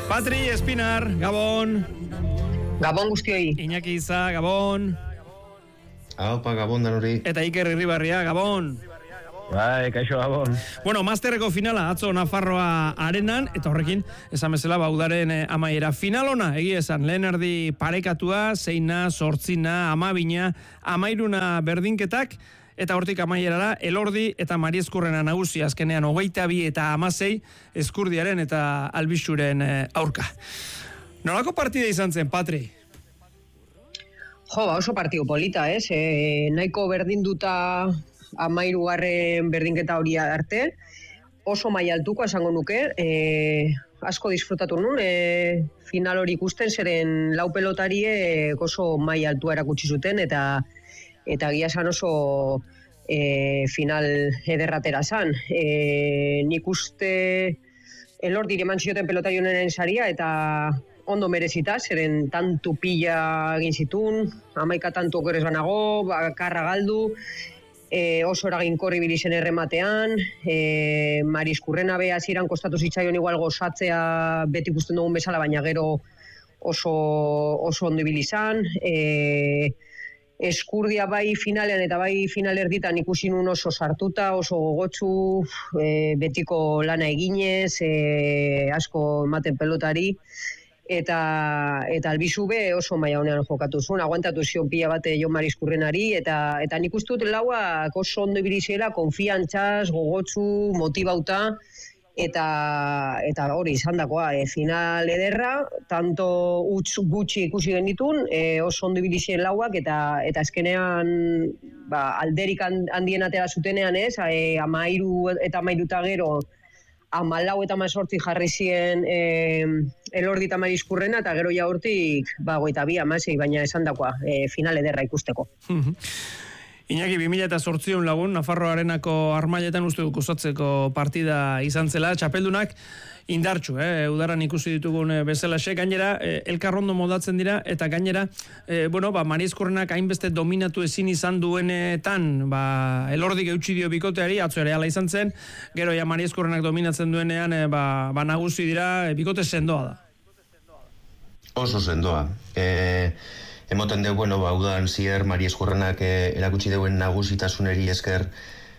Patri Espinar, Gabon. Gabon guztioi. Iñaki Iza, Gabon. Aupa, Gabon danori. Eta Iker Irribarria, Gabon. Bai, kaixo Gabon. Bueno, masterreko finala atzo Nafarroa arenan, eta horrekin, esan bezala, udaren amaiera. Finalona, egia esan, lehen erdi parekatua, 6, 8, 12, 13 berdinketak, eta hortik amaierara, Elordi eta Mariezkurrena nagusi azkenean 22 eta 16 Eskurdiaren eta Albixuren aurka. Nolako partida izan zen, Patri? Jo, oso partidu polita, ez? Nahiko berdinduta 13 berdinketa hori arte, oso maila altuko esango nuke, asko disfrutatu nun, final hori ikusten zeren lau pelotariek oso maila altua erakutsi zuten, eta gia esan oso final ederratera zan. Nik uste Elordi eman zioten pelotari honen saria, eta ondo merezita, zeren tantu pila egin zitun, 11 tantu okerez banago, bakarra galdu, oso eraginkor ibili zen errematean, Mariezkurrena be hasieran kostatu zitzaion igual gozatzea beti ikusten dugun bezala, baina gero oso ondo ibili izan. Eskurdia bai finalean eta bai final erditan ikusi nun oso sartuta, oso gogotsu, betiko lana eginez, asko ematen pelotari, eta Albizu be oso maila honean jokatu zuen, aguantatu zion pila bate Jon Mariezkurrenari, eta nik uste dut lauak oso ondo ibili zela, konfiantzaz, gogotsu, motibauta, eta hori izan dakoa, final ederra, tanto utz gutxi ikusi genitun, oso ondo ibili ziren lauak, eta azkenean alderik handien atera zutenean ez, 13 eta 13 gero, 14 eta 18 jarri ziren Elordi eta Mariezkurrena, eta gero ja hortik 22, 16, baina esan dakoa, final ederra ikusteko. Iñaki, 2008 lagun, Nafarro Arenako armailetan uste duk usatzeko partida izan zela, txapeldunak indartxu, udaran ikusi ditugun bezalaxe, gainera, elkarrondo modatzen dira, eta gainera, Mariezkurrenak hainbeste dominatu ezin izan duenetan, Elordik eutxi dio bikoteari, atzo ere ala izan zen, gero ja Mariezkurrenak dominatzen duenean, nagusi dira, bikote sendoa da. Oso sendoa. Emoten dugu, udan zier Mariezkurrenak erakutsi deuen nagusitasuneri esker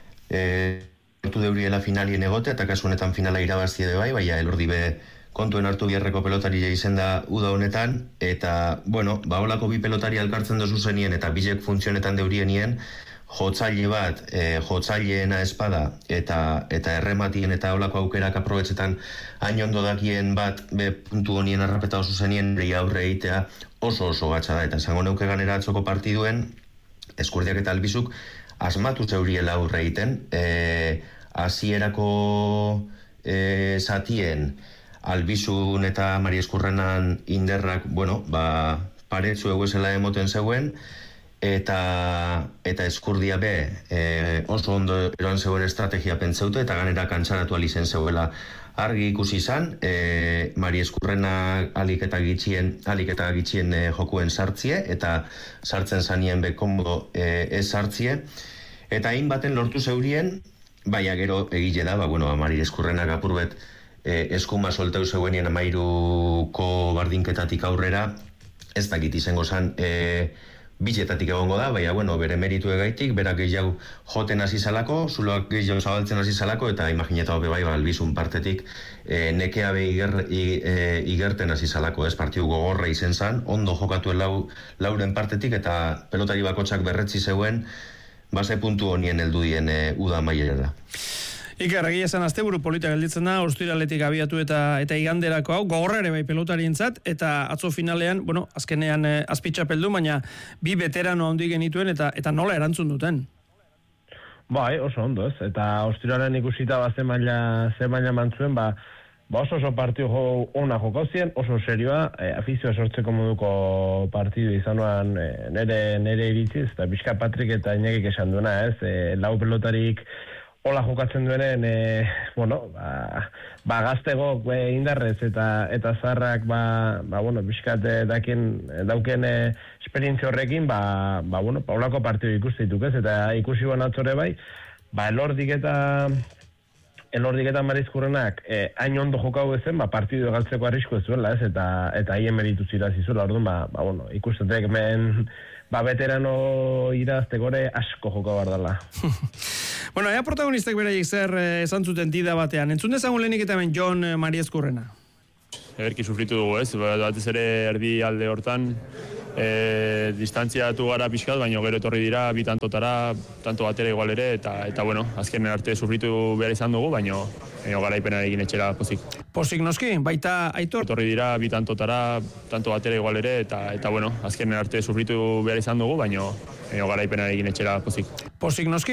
hartu deuriela finalien egote, eta kasu honetan finala irabazi edo baina Elordi be kontuen hartu biharreko pelotari izen da uda honetan, eta, holako bi pelotari alkartzen dozu zenien, eta bilek funtzionetan deurienien, jotzaile bat, jotzaileena espada, eta errematien eta holako aukerak aprobetxetan hain ondo dakien bat, puntu honien arrapeta oso zenien, aurre egitea oso gatsa da, eta esango neuke ganera atzoko partiduen, Eskurdiak eta Albizuk asmatu zeuriela aurre egiten, hasierako zatien Albizun eta Mariezkurrenan inderrak, paretzu eguezela emoten zeuen, eta Eskurdia be oso ondo eroan zeuen estrategia pentsaute, eta ganera kantzaratu alizen zeuela argi ikusi izan, Mariezkurrena alik eta gitxien jokuen sartzie, eta sartzen zanien be komodo ez sartzie, eta hain baten lortu zeurien, baina gero egile da, Mariezkurrenak apurbet eskuma solteu zeuenien 13ko bardinketatik aurrera, ez dakit izango zan, biletatik egongo da, baina, bere meritu egaitik, berak gehiago joten hasi zalako, zuloak gehiago zabaltzen hasi zalako, eta imagineta hobe Albizun partetik, nekea be igerten hasi zalako, ez partidu gogorra izen zan, ondo jokatu lauren partetik, eta pelotari bakotsak berretzi zeuen, base puntu honien heldu dien uda mailera. Iker, egia esan asteburu polita gelditzen da, ostiraletik abiatu eta iganderako hau, gogorra ere bai pelotarientzat, eta atzo finalean, azkenean azpitxapeldu, baina bi veterano handi genituen eta nola erantzun duten? Bai, oso ondo ez, eta ostiralean ikusita ze maila mantzuen, oso partidu ona jokauzien, oso serioa, afizioa sortzeko moduko partidu izanuan nere iritziz, eta Bizka Patrik eta Iñakik esan duena ez, lau pelotarik hola jokatzen duenen, gaztegok indarrez eta zarrak, Bizkat dauken esperientzia horrekin, holako partidu ikusi dituk ez, eta ikusi atzore bai, Elordik eta Elordik eta Marizkurrenak hain ondo jokau ezen, partidu galtzeko arrisko ez zuela, ez, eta haien meritu zirazi zuela, orduan, bueno, ikustetek hemen, veterano irazte gore asko jokau bardala. Bueno, ea protagonistek beraiek zer esan zuten tida batean. Entzun dezagun lehenik eta hemen Jon Mariezkurrena. Eberki sufritu dugu, ez? Batez ere erdi alde hortan, distantziatu gara pixkat, baina gero etorri dira bi tantotara, tanto batera igual ere, eta bueno, azken arte sufritu behar izan dugu, baina garaipenarekin etxera pozik. Pozik noski, baita Aitor. Etorri dira bi tantotara, tanto batera igual ere, eta bueno, azken arte sufritu behar izan dugu, baina garaipenarekin etxera pozik. Pozik noski.